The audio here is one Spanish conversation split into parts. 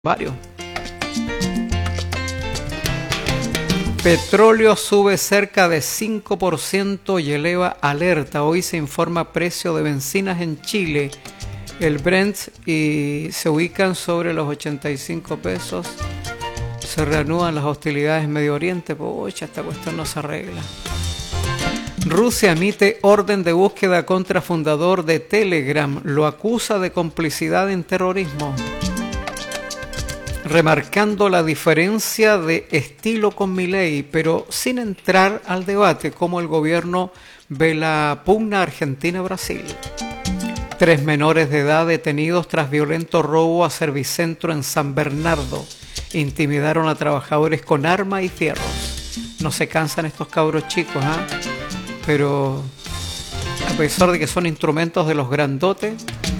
Varios. Petróleo sube cerca de 5% y eleva alerta. Hoy se informa precio de bencinas en Chile. El Brent y se ubican sobre los 85 pesos. Se reanudan las hostilidades en Medio Oriente. Pucha, esta cuestión no se arregla. Rusia emite orden de búsqueda contra fundador de Telegram. Lo acusa de complicidad en terrorismo, remarcando la diferencia de estilo con Milei, pero sin entrar al debate cómo el gobierno ve la pugna Argentina-Brasil. 3 menores de edad detenidos tras violento robo a Servicentro en San Bernardo. Intimidaron a trabajadores con arma y fierros. No se cansan estos cabros chicos, pero a pesar de que son instrumentos de los grandotes,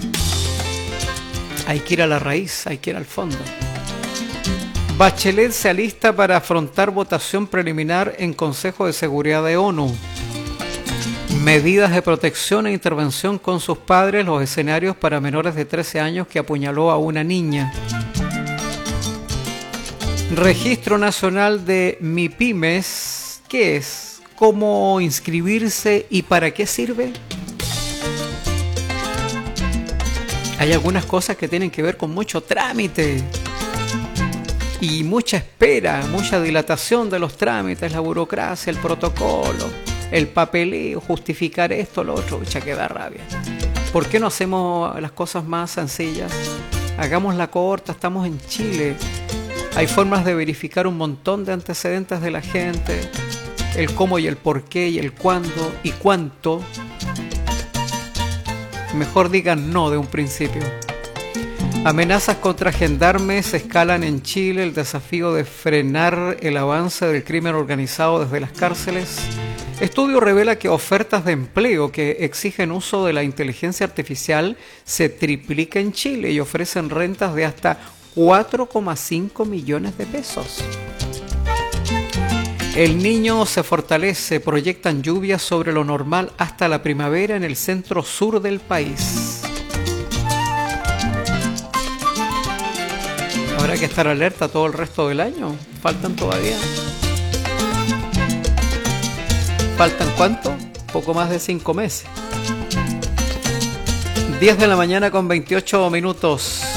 hay que ir a la raíz, hay que ir al fondo. Bachelet se alista para afrontar votación preliminar en Consejo de Seguridad de ONU. Medidas de protección e intervención con sus padres, los escenarios para menores de 13 años que apuñaló a una niña. Registro Nacional de MIPYMES, ¿qué es? ¿Cómo inscribirse y para qué sirve? Hay algunas cosas que tienen que ver con mucho trámite y mucha espera, mucha dilatación de los trámites, la burocracia, el protocolo, el papeleo, justificar esto, lo otro, ya que da rabia. ¿Por qué no hacemos las cosas más sencillas? Hagámosla corta, estamos en Chile. Hay formas de verificar un montón de antecedentes de la gente, el cómo y el por qué y el cuándo y cuánto. Mejor digan no de un principio. Amenazas contra gendarmes escalan en Chile. El desafío de frenar el avance del crimen organizado desde las cárceles. Estudio revela que ofertas de empleo que exigen uso de la inteligencia artificial se triplica en Chile y ofrecen rentas de hasta 4,5 millones de pesos. El Niño se fortalece, proyectan lluvias sobre lo normal hasta la primavera en el centro sur del país. Habrá que estar alerta todo el resto del año. Faltan todavía. ¿Faltan cuánto? Poco más de 5 meses. 10 de la mañana con 28 minutos.